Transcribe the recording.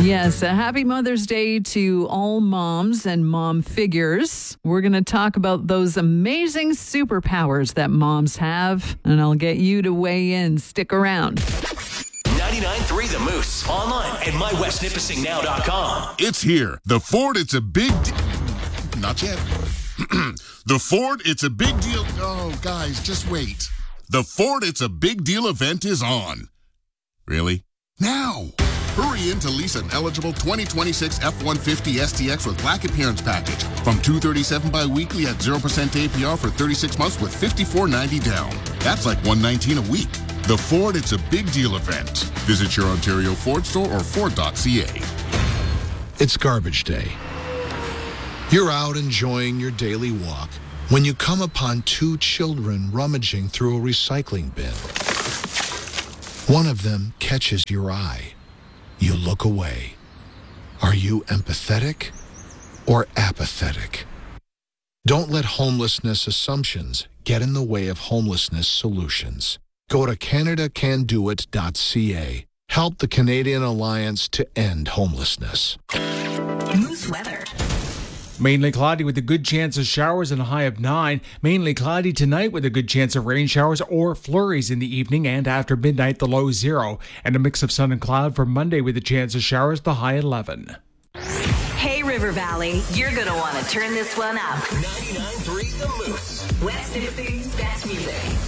Yes, a happy Mother's Day to all moms and mom figures. We're going to talk about those amazing superpowers that moms have, and I'll get you to weigh in. Stick around. 99.3 The Moose. Online at mywestnipissingnow.com. It's here. The Ford, it's a big Not yet. The Ford, it's a big deal. Oh, guys, just wait. The Ford, it's a big deal event is on. Really? Now! Hurry in to lease an eligible 2026 F-150 STX with Black Appearance Package from $237 bi-weekly at 0% APR for 36 months with $54.90 down. That's like $119 a week. The Ford, it's a big deal event. Visit your Ontario Ford store or Ford.ca. It's garbage day. You're out enjoying your daily walk when you come upon two children rummaging through a recycling bin. One of them catches your eye. You look away. Are you empathetic or apathetic? Don't let homelessness assumptions get in the way of homelessness solutions. Go to CanadaCanDoIt.ca. Help the Canadian Alliance to end homelessness. Moose weather. Mainly cloudy with a good chance of showers and a high of 9. Mainly cloudy tonight with a good chance of rain showers or flurries in the evening, and after midnight the low 0. And a mix of sun and cloud for Monday with a chance of showers, the high 11. Hey River Valley, you're going to want to turn this one up. 99.3 The Moose. West Nipissing's best music.